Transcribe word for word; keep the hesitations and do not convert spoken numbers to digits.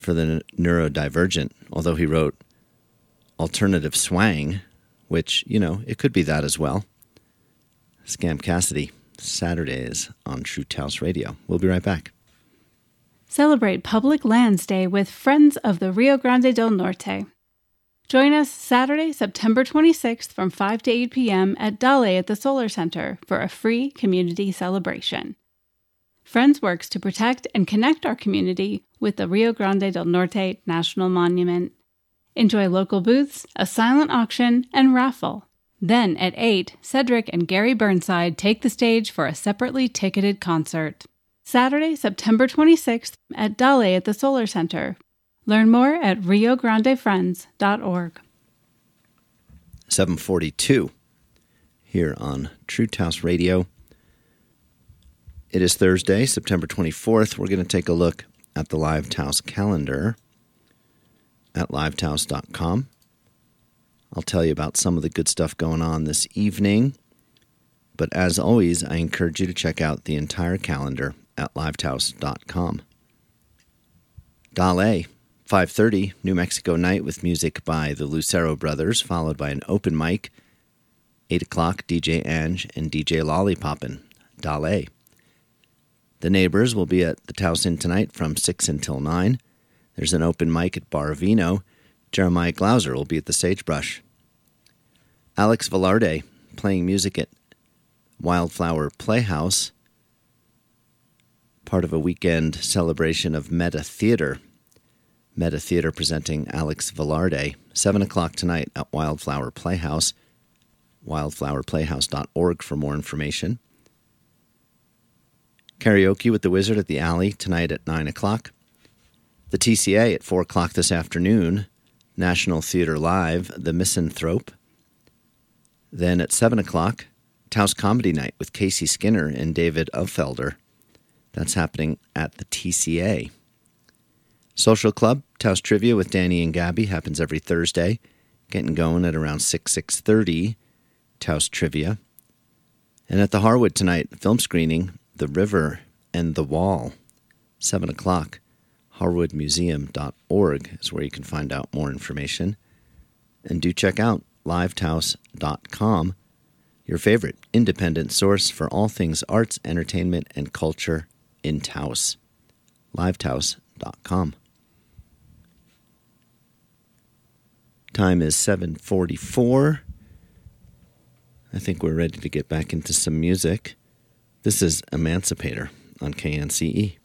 for the neurodivergent, although he wrote alternative swang, which, you know, it could be that as well. Scam Cassidy, Saturdays on Truth House Radio. We'll be right back. Celebrate Public Lands Day with Friends of the Rio Grande del Norte. Join us Saturday, September twenty-sixth from five to eight p.m. at Dale at the Solar Center for a free community celebration. Friends works to protect and connect our community with the Rio Grande del Norte National Monument. Enjoy local booths, a silent auction, and raffle. Then at eight, Cedric and Gary Burnside take the stage for a separately ticketed concert. Saturday, September twenty-sixth at Dale at the Solar Center. Learn more at rio grande friends dot org. seven forty-two here on Truth House Radio. It is Thursday, September twenty-fourth. We're going to take a look at the Live House calendar at live house dot com. I'll tell you about some of the good stuff going on this evening. But as always, I encourage you to check out the entire calendar at live house dot com. Dale, five thirty, New Mexico night with music by the Lucero Brothers, followed by an open mic. eight o'clock, D J Ange and D J Lollipoppin', Dale. The Neighbors will be at the Taos Inn tonight from six until nine. There's an open mic at Bar Vino. Jeremiah Glauser will be at the Sagebrush. Alex Velarde playing music at Wildflower Playhouse, part of a weekend celebration of Meta Theater. Meta Theater presenting Alex Velarde, seven o'clock tonight at Wildflower Playhouse. wildflower playhouse dot org for more information. Karaoke with the Wizard at the Alley tonight at nine o'clock. The T C A at four o'clock this afternoon. National Theater Live, The Misanthrope. Then at seven o'clock, Taos Comedy Night with Casey Skinner and David Upfelder. That's happening at the T C A. Social Club, Taos Trivia with Danny and Gabby happens every Thursday. Getting going at around six, six thirty, Taos Trivia. And at the Harwood tonight, film screening, The River and the Wall, seven o'clock. harwood museum dot org is where you can find out more information. And do check out live house dot com, your favorite independent source for all things arts, entertainment, and culture in Taos. live house dot com. Time is seven forty-four. I think we're ready to get back into some music. This is Emancipator on K N C E.